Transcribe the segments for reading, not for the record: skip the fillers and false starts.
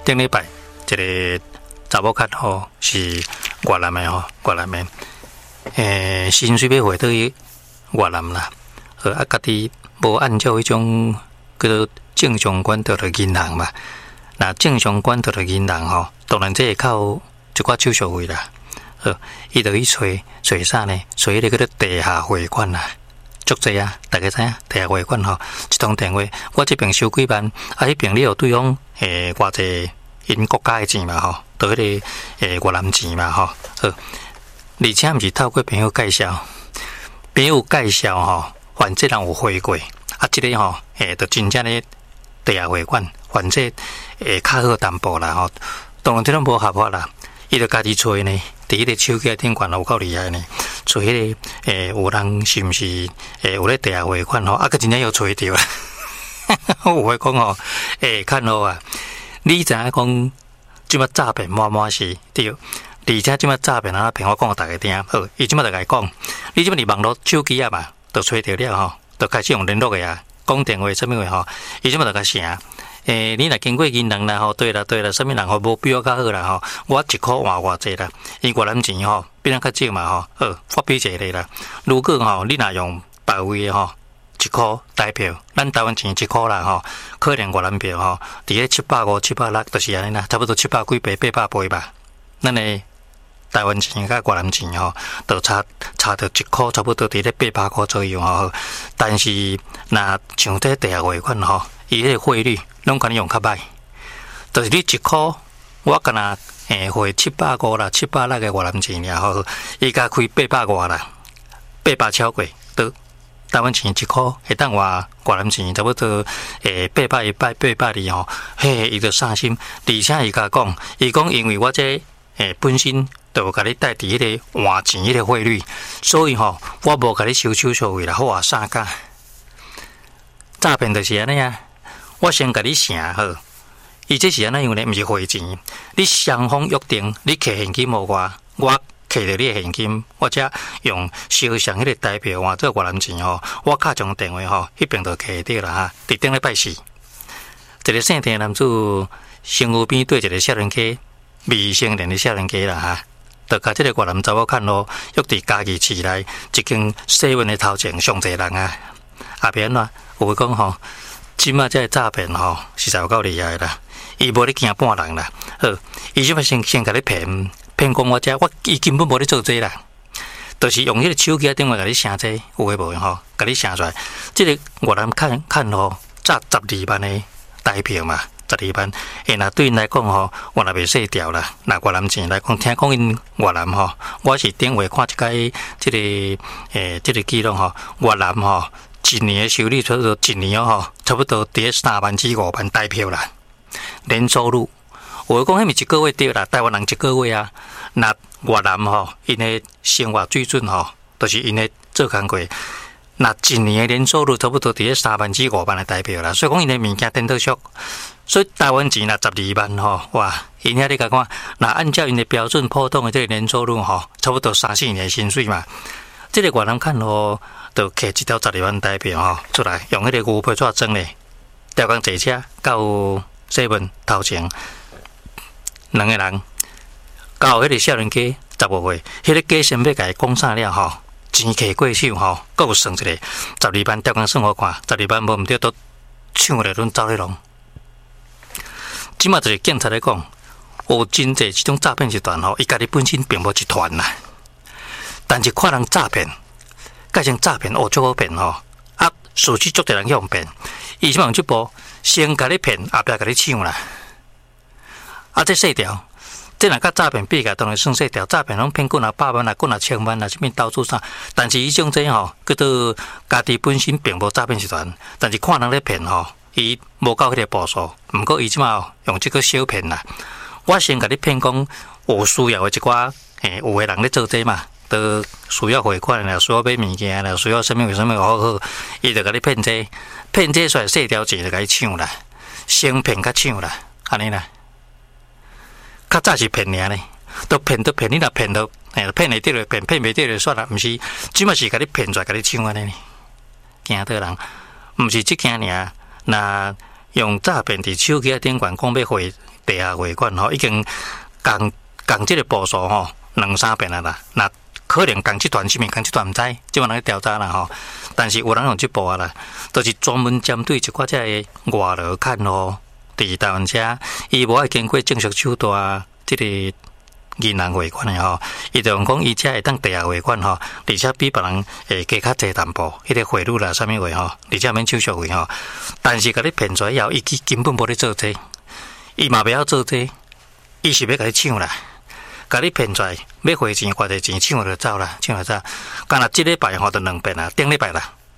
顶礼拜一个查某囝吼是越南的吼，越南的，薪水要回到越南啦，啊，家己无按照迄种叫做正常管道的银行嘛，那正常管道的银行吼，当然这会靠一寡手续费啦，伊就去找啥呢？找迄个叫做地下汇款啦。足济啊！大家知影地下汇款吼，一通电话，我这边收几万，啊，迄边你有对方偌济因国家的钱嘛吼，到迄个越南钱嘛吼，而且毋是透过朋友介绍，朋友介绍吼，反正人有汇过，啊，即个吼就真正的地下汇款，反正较好淡薄啦吼，当然这种无合法啦，伊就家己找呢。伫迄个手机顶管有够厉害呢，找迄个有人是毋是有咧地下汇款吼，啊个真正又找着啦。有话讲吼，看好啊，你知影讲即摆诈骗满是对，而且即摆诈骗啊骗我讲互大家听，好，伊即摆就甲伊讲，你即摆伫网络手机啊嘛，就找着了吼，就开始用联络个啊，讲电话什么话吼，伊即摆就甲写。你若经过银行啦吼，对啦，什么人吼无比我较好啦吼，我1箍换偌济啦，因越南钱吼比咱较少嘛吼，发比一个啦。如果吼你若用别位的吼1箍台票，咱台湾钱1箍啦吼，可能越南票吼，伫咧750、760就是安尼啦，差不多700几倍、800倍吧。咱的台湾钱甲越南钱吼，就差着1箍，差不多伫咧800块左右吼。但是若像这地下汇款吼，伊迄个汇率拢甲你用较歹，就是你1箍，我敢若汇750啦、760个越南钱尔吼，伊甲开800外啦，800超过，都台湾钱1箍会当换越南钱，差不多800、820吼，嘿，伊就伤心，而且伊甲讲，伊讲因为我这本身就甲你带伫迄个换钱迄个汇率，所以吼，我无甲你收手续费啦，好啊啥个诈骗就是安尼啊。我先甲你写好，伊这是安怎样呢？毋是汇钱，你双方约定，你摕现金互我摕着你的现金，或者用烧上迄个台票换做越南钱吼，我敲中电话吼，迄边就摕着啦哈。伫顶礼拜四，一个姓田男子身躯边对一个少年家，未成年的少年家啦哈，就甲即个越南查某看咯，约伫家己市内一间7-Eleven的头前上侪人啊，后边安怎有讲吼。即马这诈骗吼，实在有够厉害啦！伊无咧惊半人啦，伊即马先甲你骗讲我遮，伊根本无咧做这啦，就是用迄个手机啊电话甲你写这有诶无吼，甲你写出来。即个越南看吼，诈12万的台票嘛，12万。若对因来讲吼，我若袂洗掉啦。若越南钱来讲，听讲因越南吼，我是电话看一个即个记录吼，越南吼。一年的收入差不多一年吼，差不多伫3万至5万台票啦，年收入。我讲迄咪一个月对啦，台湾人一个月啊，那越南吼，因的生活水准吼，都是因的做工过。那一年的年收入差不多伫咧3万至5万的台票啦，所以讲因的物件颠倒俗。所以台湾钱若12万吼，哇！因遐你甲看，那按照因的标准普通的这个年收入吼，差不多3-4年的薪水嘛。这个越南看吼。就摕一条12万台票吼出来，用迄个牛皮纸装咧，调工坐车到7-Eleven头前，两个人到迄个少年家15岁，迄个家先要甲伊讲啥了吼，钱摕过手吼，阁有算一个12万，调工算我看，12万无毋对，都抢咧拢走咧拢。即马就是警察咧讲，有真济即种诈骗集团吼，伊家己本身并无一团啦，但是看人诈骗。改成诈骗，足好骗吼！啊，数据足侪人用骗，伊即用这步先甲你骗，后壁甲你抢啦。啊，这细条，这若甲诈骗比较，当然算细条。诈骗拢骗几若百万啊，几若千万啊，什么投资啥？但是伊种这吼，叫做家己本身并无诈骗集团，但是看人咧骗吼，伊无够迄个步数。毋过伊即马用这个小骗啦。我先甲你骗讲有需要的一寡有的人咧做这嘛。都需要汇款啦，需要买物件啦，需要什么好，伊就甲你骗这出来细条钱就甲你抢啦，先骗甲抢啦，安尼啦。较早是骗尔呢，都骗，你若骗到，骗会得就骗袂得就算啦，毋是，即马是甲你骗出来，甲你抢安尼呢，惊到人，毋是即件尔，那用诈骗伫手机顶管讲要汇地下汇款吼，已经共即个步数吼2-3遍啦。那可能共集团是毋是共集团毋知，即晚人去调查啦吼。但是有人用即步啊啦，就是专门针对一寡遮个外劳看咯，伫台湾遮，伊无爱经过正式手段，即个银行汇款的吼，伊就用讲伊遮会当地下汇款吼，而且比别人会加较济淡薄，迄个汇率啦，啥物话吼，而且免手续费吼。但是甲你骗出来以后，伊根本无咧做这，伊嘛袂晓做这，伊是要甲你抢啦。甲你骗出来，要汇钱，偌济钱抢就走啦，抢就走。干那即礼拜吼，就2遍啦，顶礼拜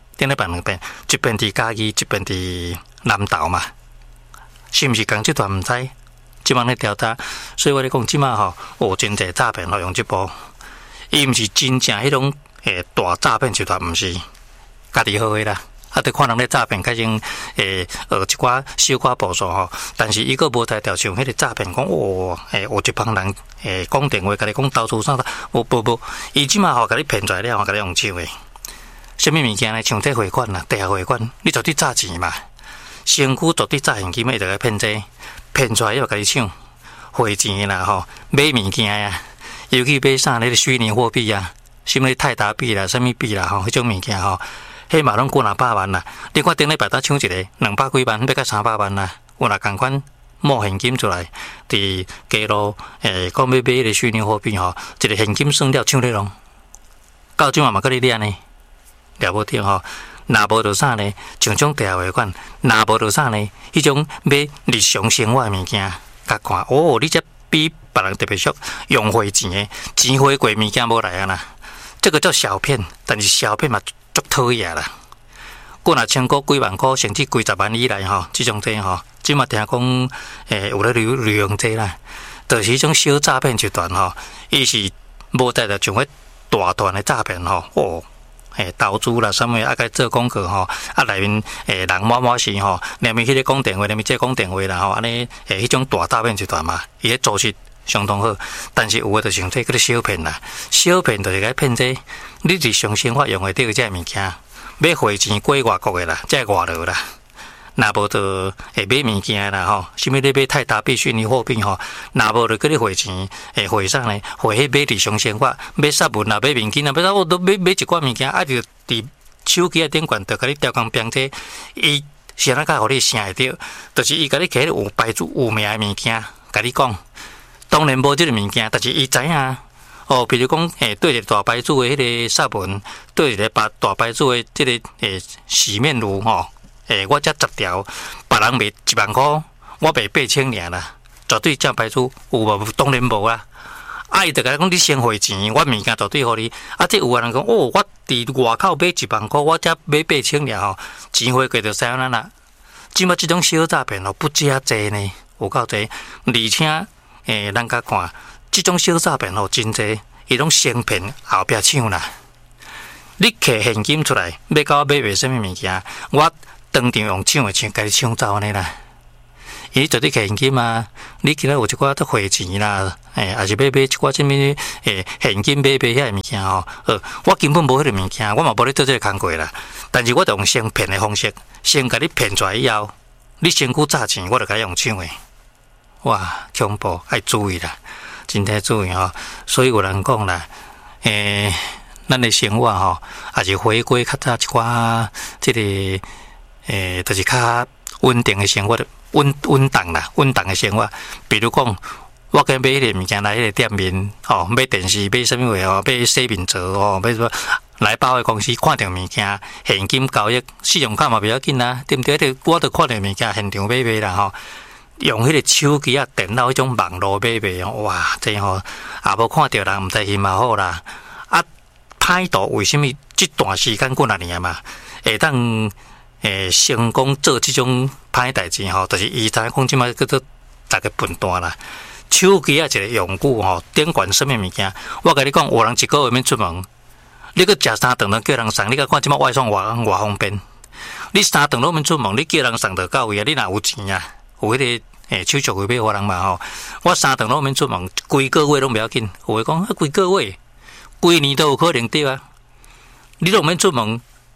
2遍，一遍伫嘉义，一遍伫南投嘛，是毋是共集团毋知？即晚咧调查，所以我咧讲，即晚吼，真济诈骗用即步，伊毋是真正迄种大诈骗集团，毋是家己好诶啦。啊，得看人咧诈骗，改成学一寡小可步数吼，但是伊个无才调像迄个诈骗讲有一帮人讲电话，甲你讲投资啥，无，伊即马甲你骗出来了，甲你用手诶。什么物件呢？像这汇款啦，地下汇款，你绝对诈钱嘛，身躯绝对诈现金，伊就来骗这，骗出来又甲你抢汇钱啦吼，买物件啊，尤其买啥那个虚拟货币啊，什么泰达币啦，什么币啦吼，迄种物件吼。迄嘛拢过200万啦！你看顶礼拜搭抢一个200几万，要到300万啦！有若共款冒现金出来，伫街路讲要买迄个虚拟货币吼，一个现金算了抢咧拢。到即嘛嘛，搁咧练呢，了无定吼。若无就啥呢？像种地下汇款，若无就啥呢？迄种买日常生活物件，甲看你这比别人特别俗，用汇钱诶，钱花过物件无来啊啦！这个叫小骗，但是小骗嘛。足讨厌啦！过若千块、几万块，甚至几十万以内吼，即种这吼，即嘛听讲有咧利用这啦，就是迄种小诈骗集团吼，伊是无在着像迄大团的诈骗吼，投资啦，啥物啊，该做广告吼，啊内面人满是吼，连面迄个讲电话，连面这讲电话啦吼，安尼迄种大诈骗集团嘛，伊咧组织相当好，但是有诶就像这个小骗啦，小骗就是该骗这，你日常生活用会到这物件，要汇钱过外国诶啦，这外劳啦，若无就会买物件啦吼，什么咧买泰达币、虚拟货币吼，若无就叫你汇钱，汇啥呢？汇迄买日常生活，买食物啦，买面巾啦，买啥我都买一寡物件，啊就伫手机诶顶管，就甲你调工编这，伊是安怎甲互你想会到，就是伊甲你摕有牌子有名诶物件，甲你讲。当然无即个物件，但是伊知影比如讲，对一个大牌子的迄个纱文，对一个大牌子的即个洗面乳吼，我才10条，别人卖1万块，我卖8000尔啦，绝对这牌子有无？当然无啦。伊就甲讲你先汇钱，我物件绝对互你。这有个人讲我伫外口买1万块，我才买8000尔吼，钱汇过就使安啦。即马即种小诈骗不遮济呢，有够济，而且。咱甲看，即种小诈骗真济，伊拢先骗后壁抢啦。你摕现金出来，要甲我买卖什么物件，我当场用抢甲你抢走安尼啦。伊绝对摕现金啊！你今仔有一寡得汇钱啦，还是买一寡什么现金买遐物件吼。我根本无迄个物件，我嘛无咧做这个工课啦。但是我就用先骗的方式，先甲你骗出来以后，你身躯诈钱，我就甲你用抢的。哇，恐怖，爱注意啦，真太注意吼。所以有人讲啦，咱的生活吼，也是回归较早一寡，即个就是较稳定的生活，稳当啦，稳当的生活。比如讲，我跟买迄个物件来迄个店面，买电视，买什么话哦，买洗面槽哦，买什么来百货公司看到物件，现金交易，信用卡嘛不要紧啦，对不对？我都看到物件现场买啦吼。用迄个手机啊、电脑迄种网络买卖哦，哇，这也无看到人，毋知是嘛好啦。歹度为什么这段时间过来年嘛，会当成功做这种歹代志吼？就是伊知影讲即摆叫做大家笨蛋啦。手机啊一个用具吼，点管什么物件？我甲你讲，有人一个月免出门，你去食3顿都叫人送，你甲看即摆外送偌方便。你3顿都免出门，你叫人送就到位啊！你若有钱啊，有迄个。手续费要互人嘛吼，我3顿拢免出门，规个月拢不要紧。有诶讲，规个月、规年都有可能对啊。你拢免出门，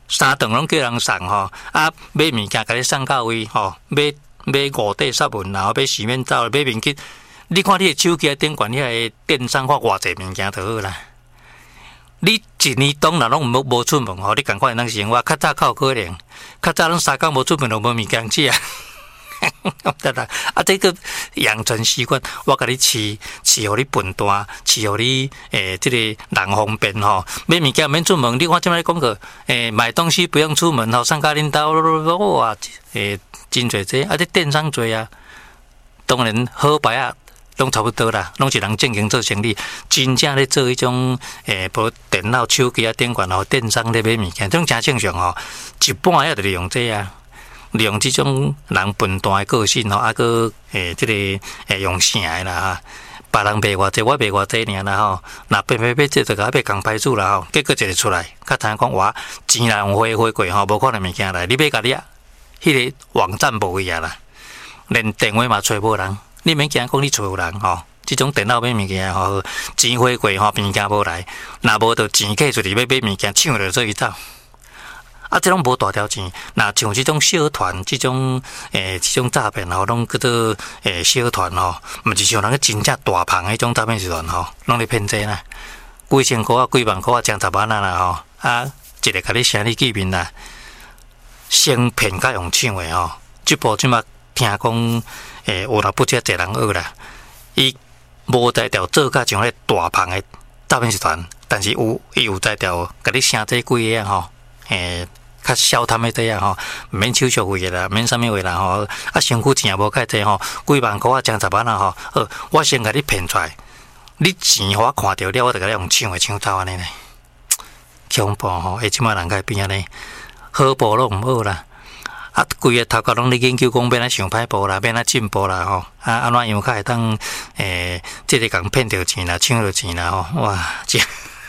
三顿拢叫人送吼，啊买物件甲你送到位吼，买五块沙文，然后买洗面皂，买面巾。你看你的手机顶管遐个电商发偌济物件就好啦。你一年当然拢无出门吼，你赶快能生活。较早靠可能，较早拢3工无出门就无物件食。得啦，啊，这个养成习惯，我甲你饲互你笨蛋，饲互你这个人方便吼。买物件免出门，你看即摆讲个买东西不用出门吼，送到恁兜哇真侪济，啊，这电商多啊，当然好歹啊。拢差不多啦，拢是人正经做生意，真正咧做迄种无电脑、手机啊、电管吼、电商咧买物件，这种真正常吼。一半也着利用这啊，利用这种人笨蛋的个性吼，啊个这个用啥的啦哈，别人卖偌济，我卖偌济尔啦吼。那买这就甲买共牌子啦吼，结果一个出来，较听讲哇，钱来用花过吼，无可能物件来，你买家己啊，迄个网站无去啊啦，连电话嘛找无人。你免惊讲你找有人吼，即种电脑买物件吼，钱花过吼，物件无来，若无就钱摕出去要买物件，抢着做伊走。啊，即种无大条钱，若像即种小团，即种即种诈骗吼，拢叫做小团吼，毋是像人个真正大胖迄种诈骗集团吼，拢咧骗这啦，几千块啊，几万块啊，将10万啊啦吼，啊，一个甲你声你见面啦，先骗甲用抢的吼，即步即马听讲。有若不遮侪人学啦，伊无才调做甲像迄大胖的诈骗集团，但是伊有才调甲你声这几个啊吼，较小摊的这啊吼，免手续费啦，免啥物话啦吼，啊身躯钱也无介济吼，几万块啊，将10万啊吼，我先甲你骗出来，你钱我看着了，我就甲你用抢走安尼咧，恐怖吼，即摆人该变安尼，好步拢毋好啦。啊，规个头壳拢咧研究讲，变啊想歹步啦，变啊进步啦吼，啊安怎样较会当即个共骗着钱啦，抢着钱啦吼，哇，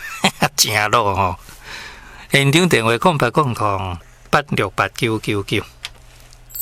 真落吼！现场电话0800868999。